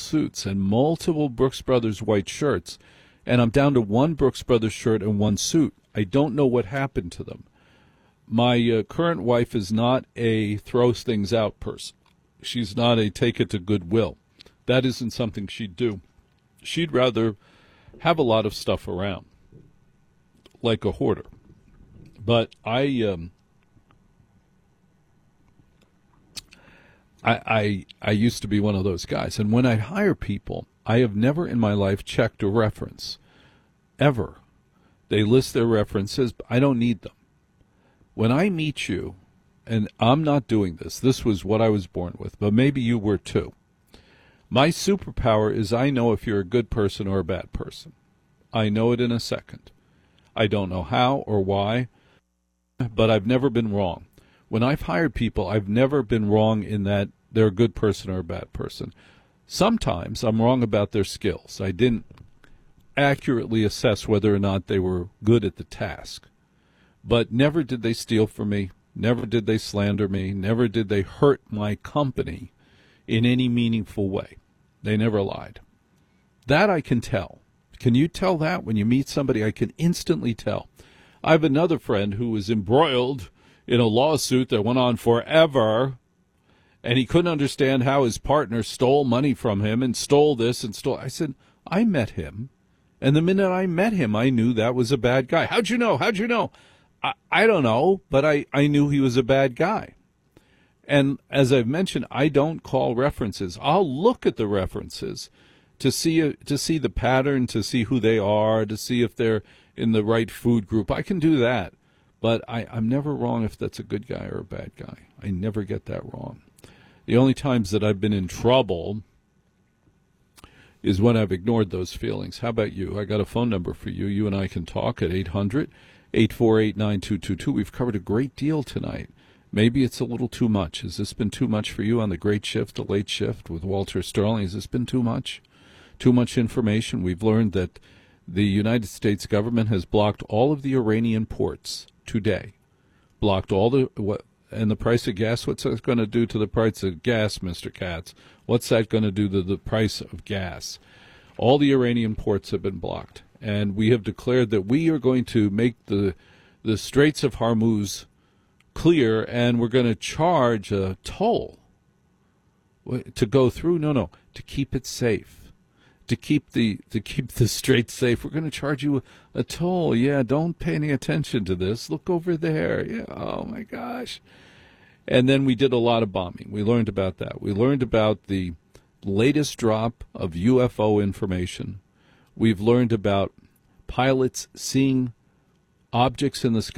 suits and multiple Brooks Brothers white shirts, and I'm down to one Brooks Brothers shirt and one suit. I don't know what happened to them. My current wife is not a throws things out person. She's not a take it to Goodwill. That isn't something she'd do. She'd rather have a lot of stuff around, like a hoarder. But I used to be one of those guys. And when I hire people, I have never in my life checked a reference, ever. They list their references, but I don't need them. When I meet you, and I'm not doing this, this was what I was born with, but maybe you were too. My superpower is I know if you're a good person or a bad person. I know it in a second. I don't know how or why, but I've never been wrong. When I've hired people, I've never been wrong in that they're a good person or a bad person. Sometimes I'm wrong about their skills. I didn't accurately assess whether or not they were good at the task. But never did they steal from me. Never did they slander me. Never did they hurt my company in any meaningful way. They never lied. That I can tell. Can you tell that when you meet somebody? I can instantly tell. I have another friend who was embroiled in a lawsuit that went on forever, and he couldn't understand how his partner stole money from him and stole this and stole. I said, I met him, and the minute I met him, I knew that was a bad guy. How'd you know? How'd you know? I don't know, but I knew he was a bad guy. And as I've mentioned, I don't call references. I'll look at the references to see the pattern, to see who they are, to see if they're in the right food group. I can do that, but I'm never wrong if that's a good guy or a bad guy. I never get that wrong. The only times that I've been in trouble is when I've ignored those feelings. How about you? I got a phone number for you. You and I can talk at 800-848-9222. We've covered a great deal tonight. Maybe it's a little too much. Has this been too much for you on the great shift, the late shift with Walter Sterling? Has this been too much? Too much information? We've learned that the United States government has blocked all of the Iranian ports today. Blocked all the and the price of gas. What's that going to do to the price of gas, Mr. Katz? What's that going to do to the price of gas? All the Iranian ports have been blocked, and we have declared that we are going to make the Straits of Hormuz clear, and we're going to charge a toll to go through. No, to keep it safe, to keep the Straits safe. We're going to charge you a toll. Yeah, don't pay any attention to this. Look over there. Yeah, oh my gosh. And then we did a lot of bombing. We learned about that. We learned about the latest drop of UFO information. We've learned about pilots seeing objects in the sky